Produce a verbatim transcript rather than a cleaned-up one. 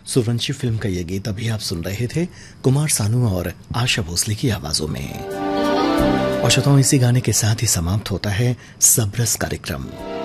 Suryavanshi film का ये गीत अभी आप सुन रहे थे कुमार सानू और आशा भोसले की आवाजों में। और श्रोताओं, इसी गाने के साथ ही समाप्त होता है सबरस कार्यक्रम।